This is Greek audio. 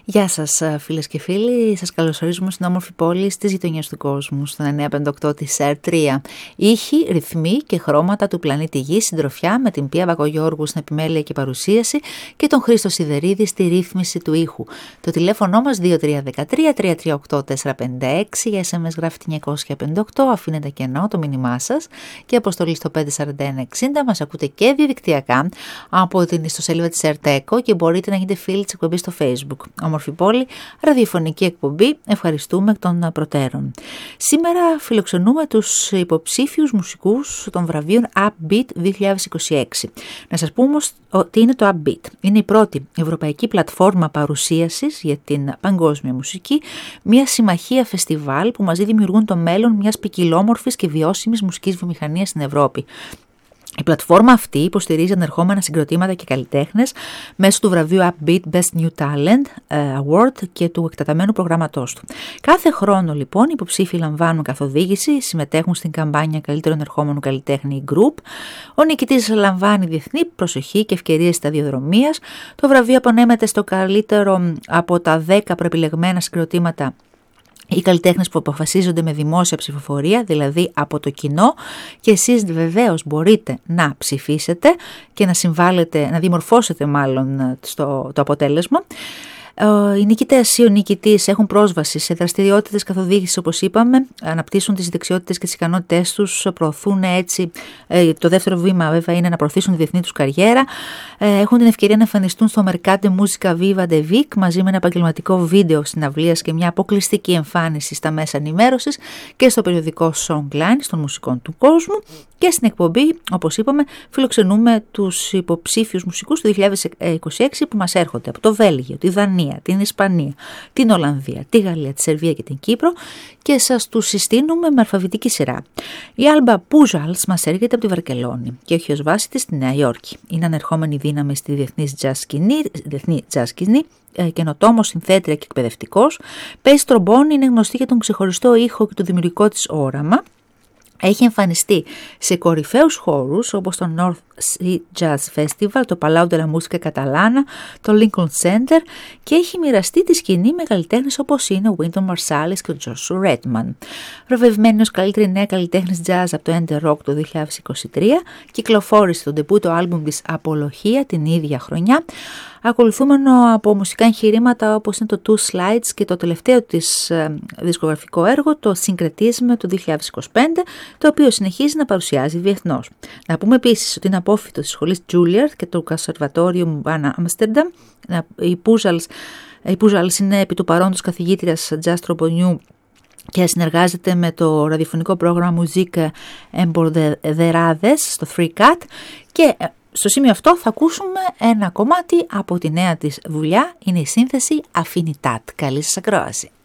Γεια σας φίλες και φίλοι, σας καλωσορίζουμε στην όμορφη πόλη στις γειτονιές του κόσμου, στο 958 της ΕΡ3. Ήχοι, ρυθμοί και χρώματα του πλανήτη Γη, συντροφιά με την Πία Μπακογιώργου στην επιμέλεια και παρουσίαση και τον Χρήστο Σιδερίδη στη ρύθμιση του ήχου. Το τηλέφωνο μας 2313-338-456, για SMS γράφετε 958, αφήνετε κενό το μήνυμά σας και αποστολή στο 54160. Μας ακούτε και διαδικτυακά από την ιστοσελίδα της ΕΡΤΕΚΟ και μπορείτε να γίνετε φίλοι της εκπομπής στο Facebook. Όμορφη πόλη, ραδιοφωνική εκπομπή, ευχαριστούμε εκ των προτέρων. Σήμερα φιλοξενούμε τους υποψήφιους μουσικούς των βραβείων Upbeat 2026. Να σας πούμε όμως τι είναι το Upbeat. Είναι η πρώτη ευρωπαϊκή πλατφόρμα παρουσίασης για την παγκόσμια μουσική, μια συμμαχία φεστιβάλ που μαζί δημιουργούν το μέλλον μιας ποικιλόμορφης και βιώσιμης μουσικής βιομηχανίας στην Ευρώπη. Η πλατφόρμα αυτή υποστηρίζει ανερχόμενα συγκροτήματα και καλλιτέχνες μέσω του βραβείου Upbeat Best New Talent Award και του εκτεταμένου προγραμματός του. Κάθε χρόνο λοιπόν οι υποψήφοι λαμβάνουν καθοδήγηση, συμμετέχουν στην καμπάνια καλύτερου ανερχόμενου καλλιτέχνη Group. Ο νικητής λαμβάνει διεθνή προσοχή και ευκαιρίες σταδιοδρομίας. Το βραβείο απονέμεται στο καλύτερο από τα 10 προεπιλεγμένα συγκροτήματα. Οι καλλιτέχνες που αποφασίζονται με δημόσια ψηφοφορία, δηλαδή από το κοινό, και εσείς βεβαίως μπορείτε να ψηφίσετε και να συμβάλλετε, να δημορφώσετε μάλλον το αποτέλεσμα. Οι νικητές ή ο νικητής έχουν πρόσβαση σε δραστηριότητες καθοδήγησης, όπως είπαμε, αναπτύσσουν τις δεξιότητες και τις ικανότητές τους, προωθούν έτσι. Το δεύτερο βήμα, βέβαια, είναι να προωθήσουν τη διεθνή τους καριέρα. Έχουν την ευκαιρία να εμφανιστούν στο Mercate Musica Viva de Vic μαζί με ένα επαγγελματικό βίντεο συναυλίας και μια αποκλειστική εμφάνιση στα μέσα ενημέρωσης και στο περιοδικό Songline των μουσικών του κόσμου. Και στην εκπομπή, όπως είπαμε, φιλοξενούμε τους υποψήφιους μουσικούς του 2026 που μας έρχονται από το Βέλγιο, τη Δανία, την Ισπανία, την Ολλανδία, τη Γαλλία, τη Σερβία και την Κύπρο και σας τους συστήνουμε με αλφαβητική σειρά. Η Άλμπα Πούζαλς μας έρχεται από τη Βαρκελόνη και έχει ως βάση της στη Νέα Υόρκη. Είναι ανερχόμενη δύναμη στη διεθνή jazz σκηνή, καινοτόμος, συνθέτρια και εκπαιδευτικός. Παίζει τρομπόνι, είναι γνωστή για τον ξεχωριστό ήχο και το δημιουργικό της όραμα. Έχει εμφανιστεί σε κορυφαίους χώρους όπως το North Sea Jazz Festival, το Palau de la Música Catalana, το Lincoln Center και έχει μοιραστεί τη σκηνή με καλλιτέχνες όπως είναι ο Wynton Marsalis και ο Joshua Redman. Βραβευμένη ως καλύτερη νέα καλλιτέχνης jazz από το Ender Rock το 2023, κυκλοφόρησε το ντεμπούτο άλμπουμ της Απολογία την ίδια χρονιά, ακολουθούμενο από μουσικά εγχειρήματα όπως είναι το Two Slides και το τελευταίο της δισκογραφικό έργο, το Syncretisme του 2025, το οποίο συνεχίζει να παρουσιάζει διεθνώς. Να πούμε επίσης ότι είναι απόφοιτο της σχολής Juilliard και του Conservatorium van Amsterdam. Η Πούζαλς είναι επί του παρόντος καθηγήτριας jazz τρομπονιού και συνεργάζεται με το ραδιοφωνικό πρόγραμμα Musique Emborderades στο 3CAT και στο σημείο αυτό θα ακούσουμε ένα κομμάτι από τη νέα της δουλειά, είναι η σύνθεση Affinitat. Καλή σας ακρόαση.